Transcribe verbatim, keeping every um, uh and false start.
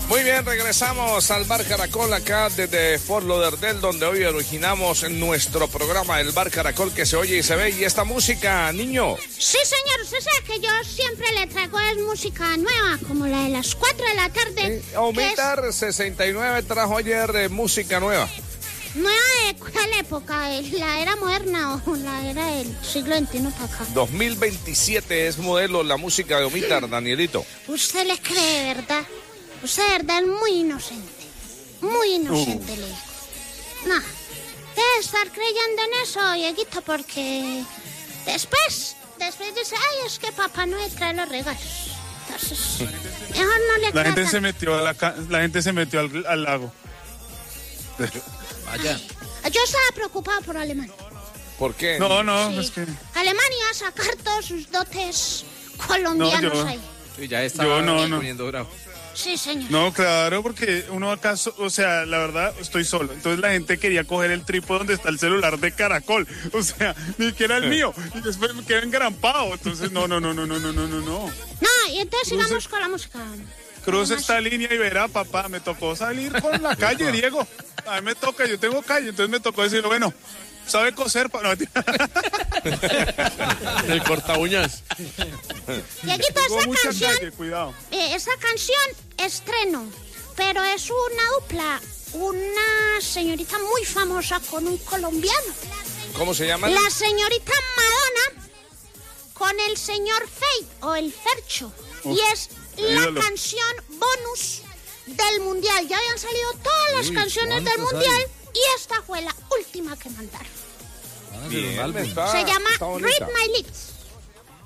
Muy bien, regresamos al Bar Caracol acá desde Fort Lauderdale, donde hoy originamos nuestro programa, el Bar Caracol, que se oye y se ve. ¿Y esta música, niño? Sí, señor, usted sabe que yo siempre le traigo es música nueva, como la de las cuatro de la tarde. Eh, Omitar es... sesenta y nueve trajo ayer eh, música nueva. ¿Nueva de cuál época? ¿La era moderna o la era del siglo veintiuno para acá? dos mil veintisiete es modelo la música de Omitar, Danielito. ¿Usted le cree, verdad? Usted de verdad es muy inocente. Muy inocente, uh. le digo. No, debe estar creyendo en eso, Dieguito, porque después, después dice, ay, es que papá no le trae los regalos. Entonces, mejor no le La gente se metió a la, la gente se metió al, al lago. Vaya. Yo estaba preocupado por Alemania. ¿Por qué? No, no, sí. es que... Alemania va a sacar todos sus dotes colombianos no, yo, ahí. Sí, ya está yo no, no. poniendo bravo. Sí, señor. No, claro, porque uno acaso, o sea, la verdad, estoy solo. Entonces la gente quería coger el trípode donde está el celular de Caracol. O sea, ni que era el mío. Y después me quedé engrampado. Entonces, no, no, no, no, no, no, no, no. No, y entonces Cruce, sigamos con la música. Cruce esta línea y verá, papá, me tocó salir por la calle, Diego. A mí me toca, yo tengo calle, entonces me tocó decir, bueno, ¿sabe coser? No, el corta uñas. Dieguito, esta canción, calle, cuidado. Eh, esta canción estreno, pero es una dupla, una señorita muy famosa con un colombiano. ¿Cómo se llama? La señorita Madonna con el señor Fate o el Fercho. Uf, y es la ídolo. Canción bonus del mundial. Ya habían salido todas las Uy, canciones del mundial hay? Y esta fue la última que mandaron. Bien, está, se llama Read My Lips.